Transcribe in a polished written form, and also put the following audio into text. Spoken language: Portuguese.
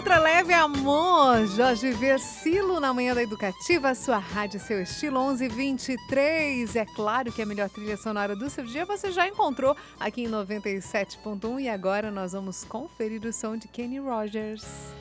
Letra leve, amor. Jorge Versilo na Manhã da Educativa, sua rádio, seu estilo, 11h23. É claro que a melhor trilha sonora do seu dia você já encontrou aqui em 97.1 e agora nós vamos conferir o som de Kenny Rogers.